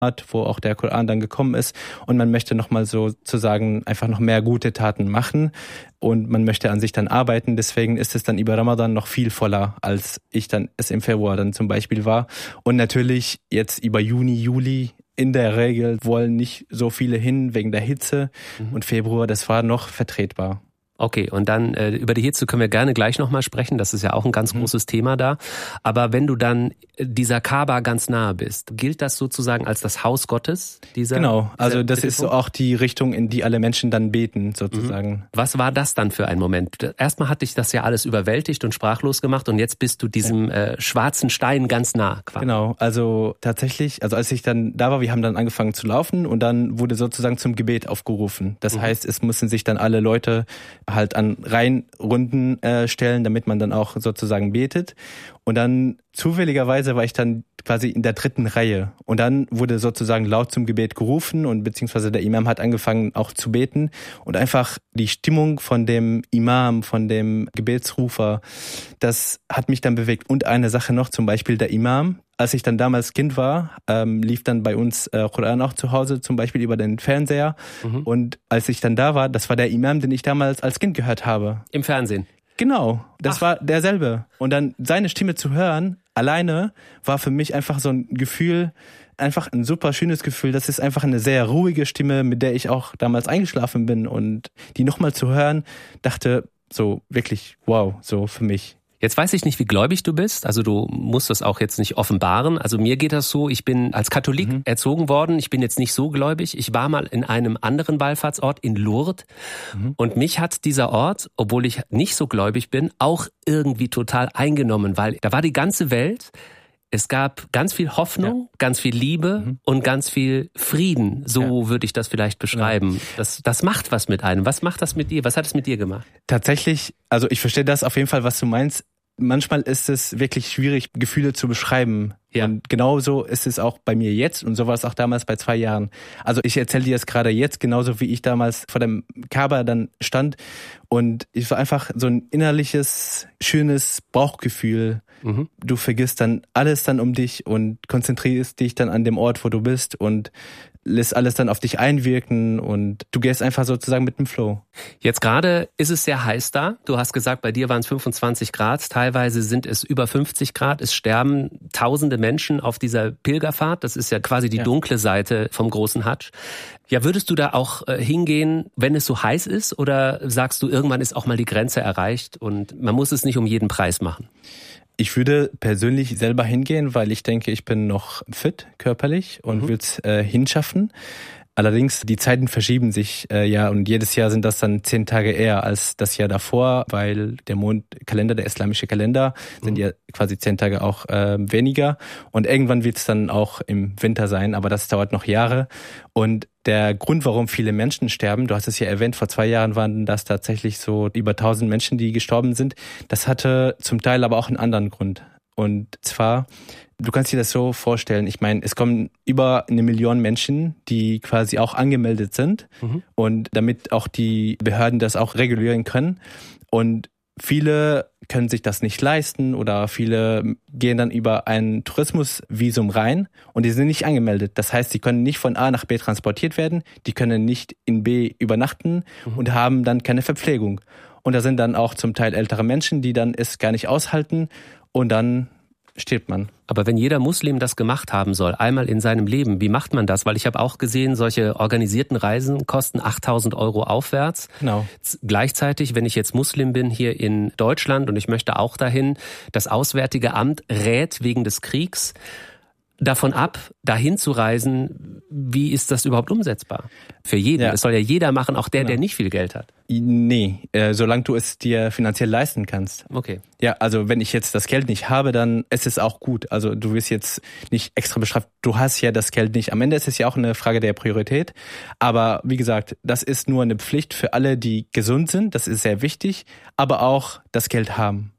wo auch der Koran dann gekommen ist. Und man möchte nochmal sozusagen einfach noch mehr gute Taten machen. Und man möchte an sich dann arbeiten. Deswegen ist es dann über Ramadan noch viel voller, als ich dann es im Februar dann zum Beispiel war. Und natürlich jetzt über Juni, Juli in der Regel wollen nicht so viele hin wegen der Hitze. Und Februar, das war noch vertretbar. Okay, und dann über die Hitze können wir gerne gleich nochmal sprechen. Das ist ja auch ein ganz großes Thema da. Aber wenn du dann dieser Kaaba ganz nahe bist, gilt das sozusagen als das Haus Gottes? Genau, also das ist so auch die Richtung, in die alle Menschen dann beten sozusagen. Was war das dann für ein Moment? Erstmal hat dich das ja alles überwältigt und sprachlos gemacht und jetzt bist du diesem schwarzen Stein ganz nah. Quasi. Genau, also tatsächlich, also als ich dann da war, wir haben dann angefangen zu laufen und dann wurde sozusagen zum Gebet aufgerufen. Das heißt, es mussten sich dann alle Leute halt an Reihenrunden stellen, damit man dann auch sozusagen betet. Und dann zufälligerweise war ich dann quasi in der 3. Reihe. Und dann wurde sozusagen laut zum Gebet gerufen und beziehungsweise der Imam hat angefangen auch zu beten. Und einfach die Stimmung von dem Imam, von dem Gebetsrufer, das hat mich dann bewegt. Und eine Sache noch, zum Beispiel der Imam. Als ich dann damals Kind war, lief dann bei uns Koran auch zu Hause, zum Beispiel über den Fernseher. Und als ich dann da war, das war der Imam, den ich damals als Kind gehört habe. Im Fernsehen? Genau, das war derselbe. Und dann seine Stimme zu hören, alleine, war für mich einfach so ein Gefühl, einfach ein super schönes Gefühl. Das ist einfach eine sehr ruhige Stimme, mit der ich auch damals eingeschlafen bin. Und die nochmal zu hören, dachte so wirklich, wow, so für mich. Jetzt weiß ich nicht, wie gläubig du bist. Also du musst das auch jetzt nicht offenbaren. Also mir geht das so, ich bin als Katholik erzogen worden. Ich bin jetzt nicht so gläubig. Ich war mal in einem anderen Wallfahrtsort in Lourdes. Und mich hat dieser Ort, obwohl ich nicht so gläubig bin, auch irgendwie total eingenommen, weil da war die ganze Welt. Es gab ganz viel Hoffnung, ganz viel Liebe und ganz viel Frieden. So würde ich das vielleicht beschreiben. Das macht was mit einem. Was macht das mit dir? Was hat es mit dir gemacht? Tatsächlich, also ich verstehe das auf jeden Fall, was du meinst. Manchmal ist es wirklich schwierig, Gefühle zu beschreiben. Ja. Und genauso ist es auch bei mir jetzt und so war es auch damals bei 2 Jahren. Also ich erzähle dir das gerade jetzt, genauso wie ich damals vor dem Kaaba dann stand. Und es war einfach so ein innerliches, schönes Bauchgefühl. Du vergisst dann alles dann um dich und konzentrierst dich dann an dem Ort, wo du bist und lässt alles dann auf dich einwirken und du gehst einfach sozusagen mit dem Flow. Jetzt gerade ist es sehr heiß da. Du hast gesagt, bei dir waren es 25 Grad. Teilweise sind es über 50 Grad. Es sterben tausende Menschen auf dieser Pilgerfahrt. Das ist ja quasi die dunkle Seite vom großen Hadsch. Ja, würdest du da auch hingehen, wenn es so heiß ist? Oder sagst du, irgendwann ist auch mal die Grenze erreicht und man muss es nicht um jeden Preis machen? Ich würde persönlich selber hingehen, weil ich denke, ich bin noch fit körperlich und würde es hinschaffen. Allerdings, die Zeiten verschieben sich und jedes Jahr sind das dann 10 Tage eher als das Jahr davor, weil der Mondkalender, der islamische Kalender, sind ja quasi 10 Tage auch weniger. Und irgendwann wird es dann auch im Winter sein, aber das dauert noch Jahre. Und der Grund, warum viele Menschen sterben, du hast es ja erwähnt, vor 2 Jahren waren das tatsächlich so über 1000 Menschen, die gestorben sind. Das hatte zum Teil aber auch einen anderen Grund. Und zwar, du kannst dir das so vorstellen, ich meine, es kommen über 1 Million Menschen, die quasi auch angemeldet sind und damit auch die Behörden das auch regulieren können. Und viele können sich das nicht leisten oder viele gehen dann über ein Tourismusvisum rein und die sind nicht angemeldet. Das heißt, sie können nicht von A nach B transportiert werden, die können nicht in B übernachten und haben dann keine Verpflegung. Und da sind dann auch zum Teil ältere Menschen, die dann es gar nicht aushalten und dann stirbt man. Aber wenn jeder Muslim das gemacht haben soll, einmal in seinem Leben, wie macht man das? Weil ich habe auch gesehen, solche organisierten Reisen kosten 8.000 € aufwärts. Genau. Gleichzeitig, wenn ich jetzt Muslim bin hier in Deutschland und ich möchte auch dahin, das Auswärtige Amt rät wegen des Kriegs davon ab, dahin zu reisen. Wie ist das überhaupt umsetzbar? Für jeden. Das soll ja jeder machen, auch der, der nicht viel Geld hat. Nee, solange du es dir finanziell leisten kannst. Okay. Ja, also wenn ich jetzt das Geld nicht habe, dann ist es auch gut. Also du wirst jetzt nicht extra bestraft. Du hast ja das Geld nicht. Am Ende ist es ja auch eine Frage der Priorität. Aber wie gesagt, das ist nur eine Pflicht für alle, die gesund sind. Das ist sehr wichtig. Aber auch das Geld haben.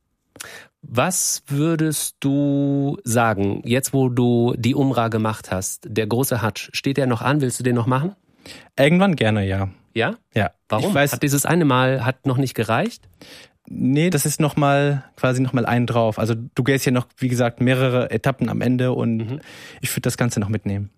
Was würdest du sagen, jetzt wo du die Umrah gemacht hast, der große Hadsch, steht der noch an? Willst du den noch machen? Irgendwann gerne, ja. Ja? Ja. Warum? Hat dieses eine Mal noch nicht gereicht? Nee, das ist nochmal einen drauf. Also du gehst ja noch, wie gesagt, mehrere Etappen am Ende und ich würde das Ganze noch mitnehmen.